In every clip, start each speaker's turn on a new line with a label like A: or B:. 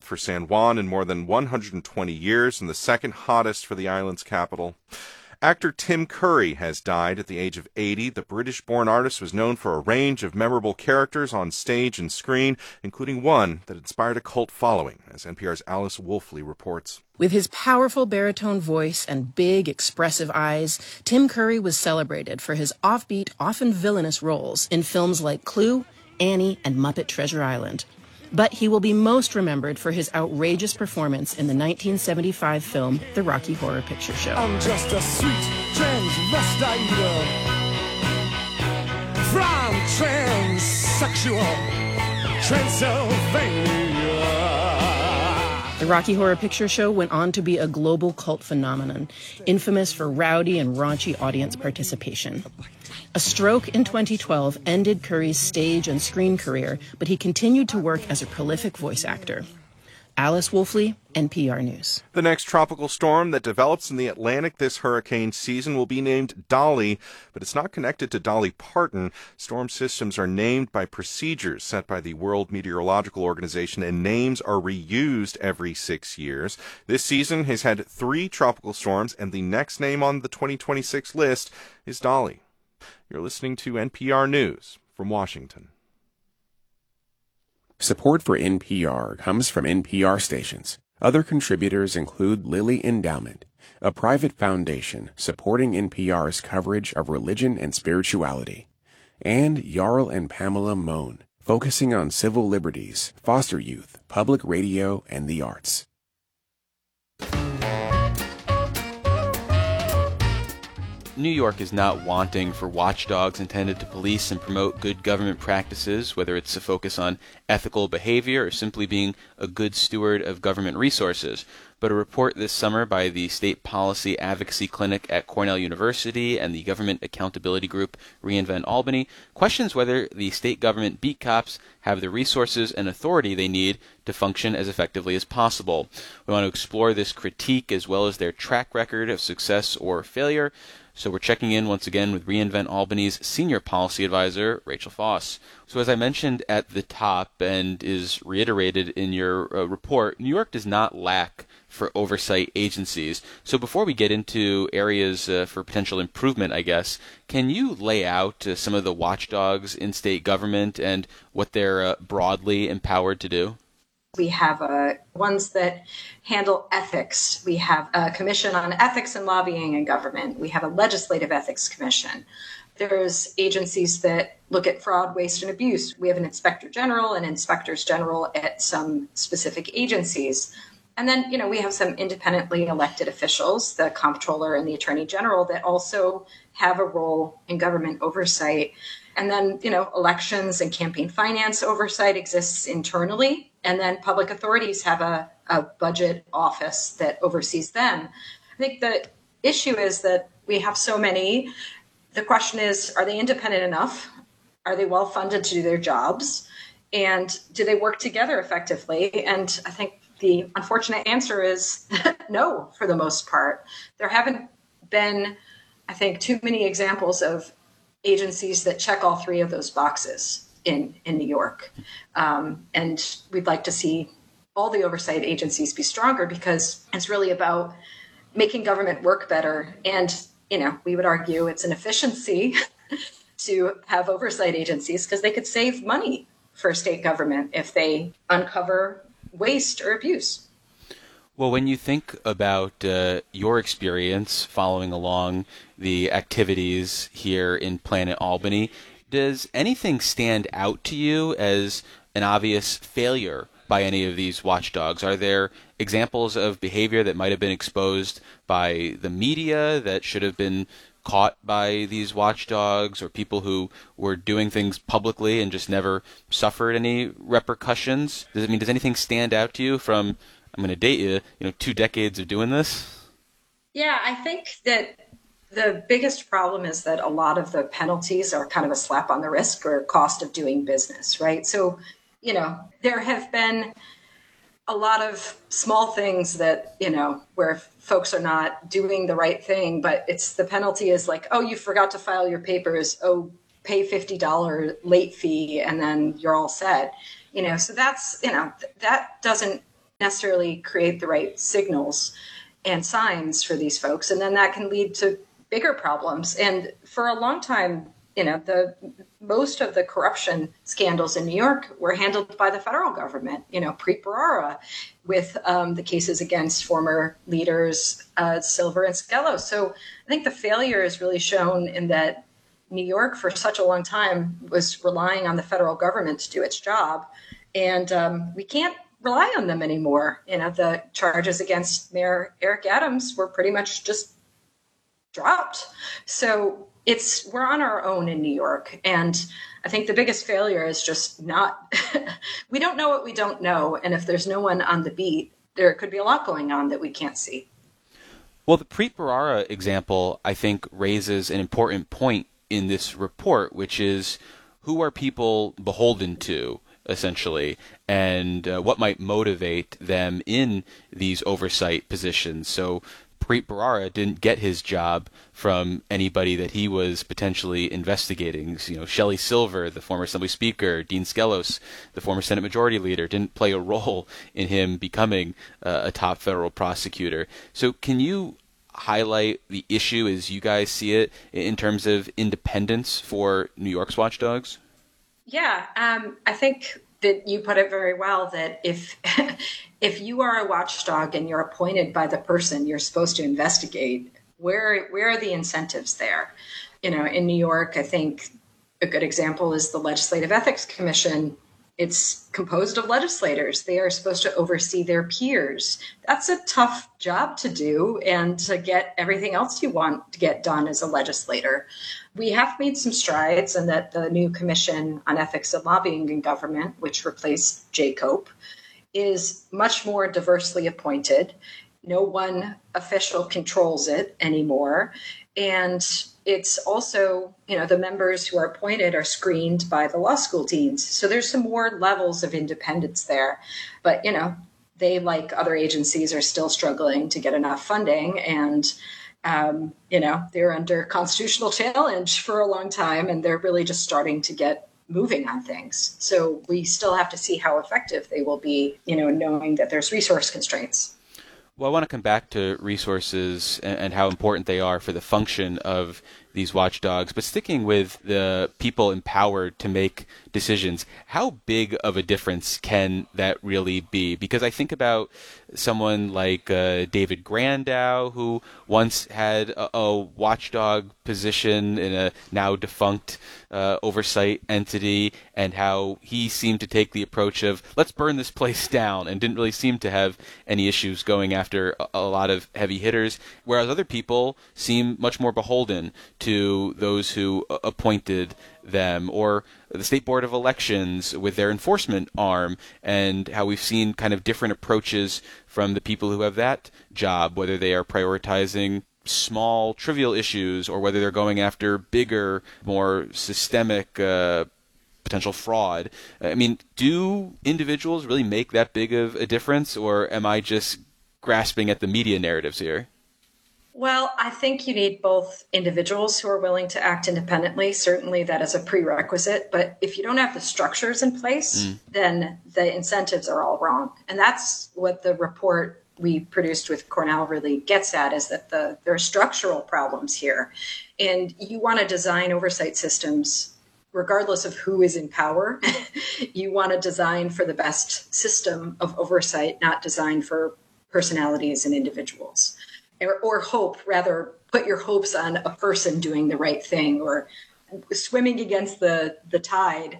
A: for San Juan in more than 120 years and the second hottest for the island's capital. Actor Tim Curry has died at the age of 80. The British-born artist was known for a range of memorable characters on stage and screen, including one that inspired a cult following, as NPR's Alice Wolfley reports.
B: With his powerful baritone voice and big, expressive eyes, Tim Curry was celebrated for his offbeat, often villainous roles in films like Clue, Annie, and Muppet Treasure Island. But he will be most remembered for his outrageous performance in the 1975 film The Rocky Horror Picture Show.
C: I'm just a sweet transvestite from transsexual Transylvania.
B: The Rocky Horror Picture Show went on to be a global cult phenomenon, infamous for rowdy and raunchy audience participation. A stroke in 2012 ended Curry's stage and screen career, but he continued to work as a prolific voice actor. Alice Wolfley, NPR News.
A: The next tropical storm that develops in the Atlantic this hurricane season will be named Dolly, but it's not connected to Dolly Parton. Storm systems are named by procedures set by the World Meteorological Organization, and names are reused every 6 years. This season has had 3 tropical storms, and the next name on the 2026 list is Dolly. You're listening to NPR News from Washington.
D: Support for NPR comes from NPR stations. Other contributors include Lilly Endowment, a private foundation supporting NPR's coverage of religion and spirituality, and Jarl and Pamela Mohn, focusing on civil liberties, foster youth, public radio, and the arts.
E: New York is not wanting for watchdogs intended to police and promote good government practices, whether it's a focus on ethical behavior or simply being a good steward of government resources. But a report this summer by the State Policy Advocacy Clinic at Cornell University and the government accountability group Reinvent Albany questions whether the state government beat cops have the resources and authority they need to function as effectively as possible. We want to explore this critique as well as their track record of success or failure. So we're checking in once again with Reinvent Albany's senior policy advisor, Rachel Foss. So as I mentioned at the top and is reiterated in your report, New York does not lack for oversight agencies. So before we get into areas for potential improvement, I guess, can you lay out some of the watchdogs in state government and what they're broadly empowered to do?
F: We have ones that handle ethics. We have a commission on ethics and lobbying in government. We have a legislative ethics commission. There's agencies that look at fraud, waste, and abuse. We have an inspector general and inspectors general at some specific agencies. And then, we have some independently elected officials, the comptroller and the attorney general, that also have a role in government oversight. And then, elections and campaign finance oversight exists internally. And then public authorities have a budget office that oversees them. I think the issue is that we have so many. The question is, are they independent enough? Are they well funded to do their jobs? And do they work together effectively? And I think the unfortunate answer is no, for the most part. There haven't been, I think, too many examples of agencies that check all 3 of those boxes in New York. And we'd like to see all the oversight agencies be stronger because it's really about making government work better. And, we would argue it's an efficiency to have oversight agencies because they could save money for state government if they uncover waste or abuse.
E: Well, when you think about your experience following along the activities here in Planet Albany, does anything stand out to you as an obvious failure by any of these watchdogs? Are there examples of behavior that might have been exposed by the media that should have been caught by these watchdogs, or people who were doing things publicly and just never suffered any repercussions? Does anything stand out to you from, I'm going to date you, 2 decades of doing this?
F: Yeah, I think that the biggest problem is that a lot of the penalties are kind of a slap on the wrist or cost of doing business, right? So, there have been a lot of small things that, where folks are not doing the right thing, but the penalty is like, oh, you forgot to file your papers. Oh, pay $50 late fee and then you're all set. So that's, that doesn't necessarily create the right signals and signs for these folks. And then that can lead to bigger problems. And for a long time, most of the corruption scandals in New York were handled by the federal government, Preet Bharara, with the cases against former leaders Silver and Skelos. So I think the failure is really shown in that New York for such a long time was relying on the federal government to do its job. And we can't rely on them anymore. The charges against Mayor Eric Adams were pretty much just dropped. So we're on our own in New York. And I think the biggest failure is just we don't know what we don't know. And if there's no one on the beat, there could be a lot going on that we can't see.
E: Well, the Preet Bharara example, I think, raises an important point in this report, which is who are people beholden to, essentially, and what might motivate them in these oversight positions. So Preet Bharara didn't get his job from anybody that he was potentially investigating. Shelley Silver, the former Assembly Speaker, Dean Skelos, the former Senate Majority Leader, didn't play a role in him becoming a top federal prosecutor. So can you highlight the issue as you guys see it in terms of independence for New York's watchdogs?
F: Yeah, I think that you put it very well, that if you are a watchdog and you're appointed by the person you're supposed to investigate, where are the incentives there? In New York, I think a good example is the Legislative Ethics Commission. It's composed of legislators. They are supposed to oversee their peers. That's a tough job to do and to get everything else you want to get done as a legislator. We have made some strides in that the new Commission on Ethics and Lobbying in Government, which replaced JCOPE, is much more diversely appointed. No one official controls it anymore. And it's also, the members who are appointed are screened by the law school deans. So there's some more levels of independence there. But, they, like other agencies, are still struggling to get enough funding. And, they're under constitutional challenge for a long time, and they're really just starting to get moving on things. So we still have to see how effective they will be, knowing that there's resource constraints.
E: Well, I want to come back to resources and how important they are for the function of these watchdogs, but sticking with the people empowered to make decisions, how big of a difference can that really be? Because I think about someone like David Grandow, who once had a watchdog position in a now defunct oversight entity, and how he seemed to take the approach of, let's burn this place down, and didn't really seem to have any issues going after a lot of heavy hitters, whereas other people seem much more beholden to those who appointed them, or the State Board of Elections with their enforcement arm, and how we've seen kind of different approaches from the people who have that job, whether they are prioritizing small, trivial issues, or whether they're going after bigger, more systemic potential fraud. I mean, do individuals really make that big of a difference, or am I just grasping at the media narratives here?
F: Well, I think you need both individuals who are willing to act independently. Certainly that is a prerequisite. But if you don't have the structures in place, then the incentives are all wrong. And that's what the report we produced with Cornell really gets at, is that there are structural problems here. And you want to design oversight systems regardless of who is in power. You want to design for the best system of oversight, not design for personalities and individuals. Or put your hopes on a person doing the right thing or swimming against the tide.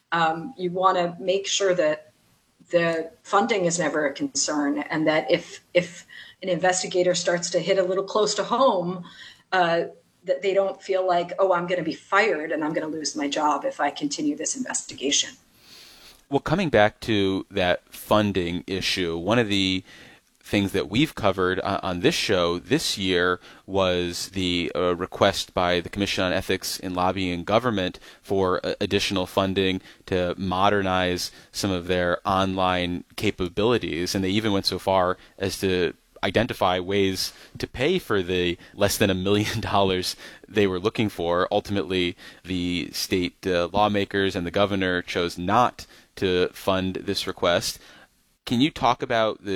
F: You want to make sure that the funding is never a concern, and that if an investigator starts to hit a little close to home, that they don't feel like, oh, I'm going to be fired and I'm going to lose my job if I continue this investigation.
E: Well, coming back to that funding issue, one of the things that we've covered on this show this year was the request by the Commission on Ethics in Lobbying and Government for additional funding to modernize some of their online capabilities. And they even went so far as to identify ways to pay for the less than $1 million they were looking for. Ultimately, the state lawmakers and the governor chose not to fund this request. Can you talk about